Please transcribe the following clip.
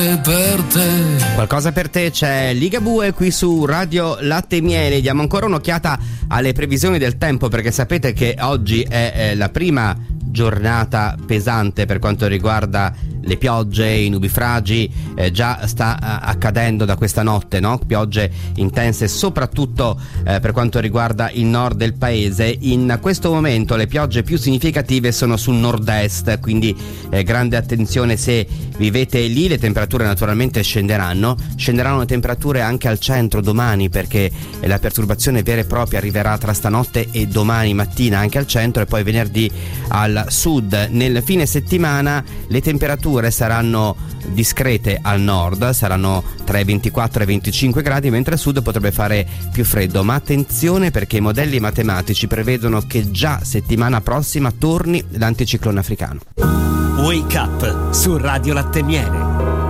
Per te. Qualcosa per te, c'è Ligabue qui su Radio Latte e Miele. Diamo ancora un'occhiata alle previsioni del tempo, perché sapete che oggi è la prima giornata pesante per quanto riguarda le piogge, i nubifragi. Già sta accadendo da questa notte, no? Piogge intense soprattutto per quanto riguarda il nord del paese. In questo momento le piogge più significative sono sul nord-est, quindi grande attenzione se vivete lì. Le temperature naturalmente scenderanno le temperature anche al centro domani, perché la perturbazione vera e propria arriverà tra stanotte e domani mattina anche al centro, e poi venerdì al sud. Nel fine settimana le temperature saranno discrete al nord, saranno tra i 24 e i 25 gradi, mentre al sud potrebbe fare più freddo. Ma attenzione, perché i modelli matematici prevedono che già settimana prossima torni l'anticiclone africano. Wake Up su Radio Latte e Miele.